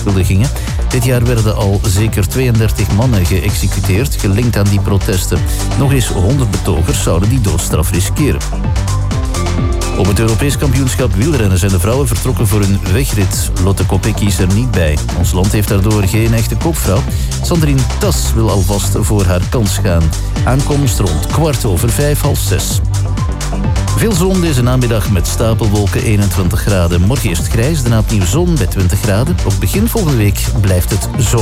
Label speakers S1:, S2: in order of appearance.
S1: beschuldigingen. Dit jaar werden al zeker 32 mannen geëxecuteerd, gelinkt aan die protesten. Nog eens 100 betogers zouden die doodstraf riskeren. Op het Europees kampioenschap wielrennen zijn de vrouwen vertrokken voor een wegrit. Lotte Kopecky is er niet bij. Ons land heeft daardoor geen echte kopvrouw. Sandrine Tas wil alvast voor haar kans gaan. Aankomst rond 5:15, 5:30. Veel zon deze namiddag met stapelwolken, 21 graden. Morgen eerst grijs, daarna opnieuw zon bij 20 graden. Ook begin volgende week blijft het zo.